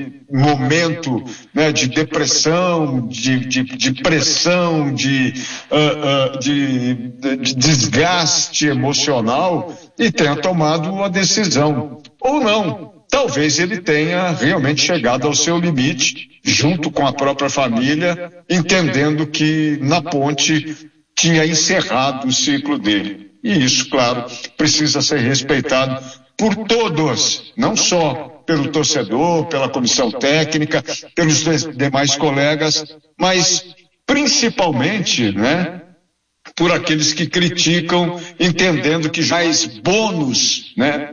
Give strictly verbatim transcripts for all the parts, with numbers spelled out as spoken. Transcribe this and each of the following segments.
naquele momento, né, de depressão, de, de, de pressão, de, uh, uh, de, de desgaste emocional e tenha tomado uma decisão. Ou não, talvez ele tenha realmente chegado ao seu limite, junto com a própria família, entendendo que na ponte tinha encerrado o ciclo dele. E isso, claro, precisa ser respeitado por todos, não só pelo torcedor, pela comissão técnica, pelos demais colegas, mas principalmente, né, por aqueles que criticam, entendendo que já é bônus, né,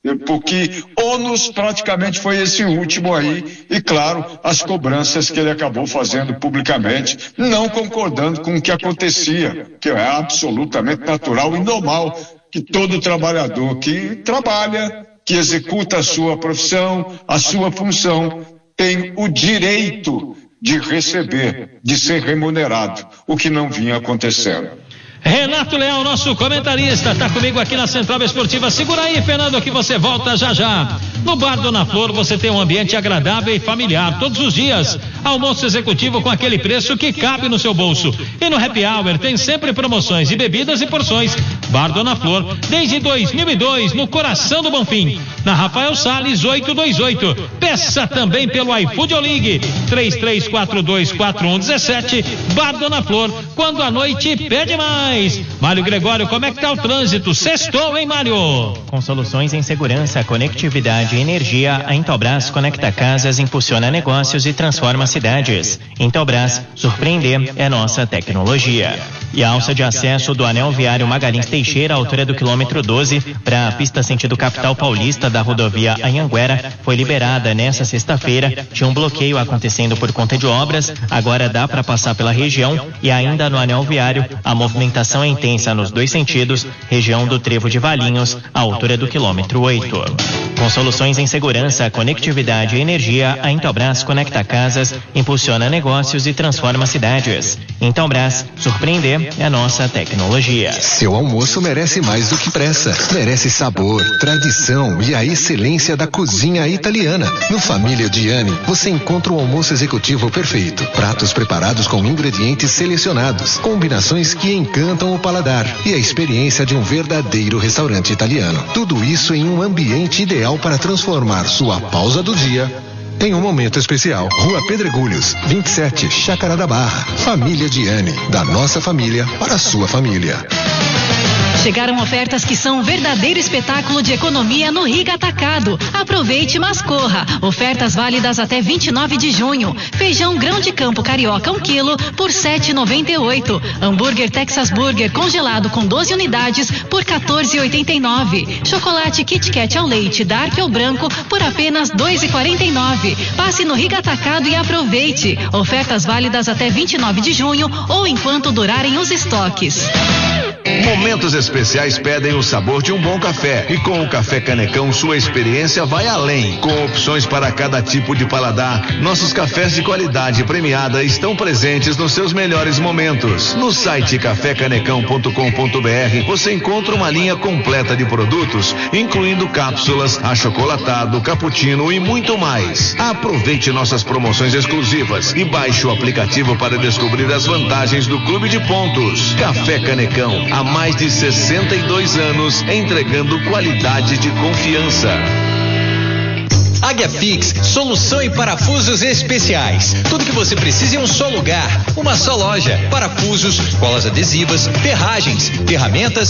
porque ônus praticamente foi esse último aí, e claro, as cobranças que ele acabou fazendo publicamente, não concordando com o que acontecia, que é absolutamente natural e normal, que todo trabalhador que trabalha, que executa a sua profissão, a sua função, tem o direito de receber, de ser remunerado, o que não vinha acontecendo. Renato Leal, nosso comentarista, está comigo aqui na Central Esportiva. Segura aí, Fernando, que você volta já já. No Bar Dona Flor você tem um ambiente agradável e familiar todos os dias. Almoço executivo com aquele preço que cabe no seu bolso. E no Happy Hour tem sempre promoções de bebidas e porções. Bar Dona Flor, desde dois mil e dois, no coração do Bonfim. Na Rafael Salles, oitocentos e vinte e oito. Peça também pelo iFood ou ligue três três quatro dois quatro um um sete. Bar Dona Flor, quando a noite pede mais. Mário Gregório, como é que tá o trânsito? Sextou, hein, Mário? Com soluções em segurança, conectividade e energia, a Intelbras conecta casas, impulsiona negócios e transforma cidades. Intelbras, surpreender é nossa tecnologia. E a alça de acesso do anel viário Magalhães Teixeira, à altura do quilômetro doze, para a pista sentido capital paulista da rodovia Anhanguera, foi liberada nesta sexta-feira. Tinha um bloqueio acontecendo por conta de obras, agora dá para passar pela região. E ainda no anel viário, a movimentação é intensa nos dois sentidos, região do Trevo de Valinhos, à altura do quilômetro oito. Com soluções em segurança, conectividade e energia, a Intelbras conecta casas, impulsiona negócios e transforma cidades. Intelbras, surpreender é a nossa tecnologia. Seu almoço merece mais do que pressa. Merece sabor, tradição e a excelência da cozinha italiana. No Família Diani, você encontra o almoço executivo perfeito. Pratos preparados com ingredientes selecionados, combinações que encantam o paladar e a experiência de um verdadeiro restaurante italiano. Tudo isso em um ambiente ideal para transformar sua pausa do dia em um momento especial. Rua Pedregulhos, vinte e sete, Chácara da Barra. Família Diani, da nossa família para a sua família. Chegaram ofertas que são um verdadeiro espetáculo de economia no Riga Atacado. Aproveite, mas corra. Ofertas válidas até vinte e nove de junho. Feijão grão de campo carioca um quilo por sete reais e noventa e oito centavos. Hambúrguer Texas Burger congelado com doze unidades por quatorze reais e oitenta e nove centavos. Chocolate Kit Kat ao leite Dark ou branco por apenas dois reais e quarenta e nove centavos. Passe no Riga Atacado e aproveite. Ofertas válidas até vinte e nove de junho ou enquanto durarem os estoques. Momentos especiais pedem o sabor de um bom café, e com o Café Canecão sua experiência vai além. Com opções para cada tipo de paladar, nossos cafés de qualidade premiada estão presentes nos seus melhores momentos. No site café canecão ponto com ponto br você encontra uma linha completa de produtos, incluindo cápsulas, achocolatado, cappuccino e muito mais. Aproveite nossas promoções exclusivas e baixe o aplicativo para descobrir as vantagens do Clube de Pontos. Café Canecão, há mais de sessenta e dois anos, entregando qualidade de confiança. Águia Fix, solução em parafusos especiais. Tudo que você precisa em um só lugar, uma só loja. Parafusos, colas adesivas, ferragens, ferramentas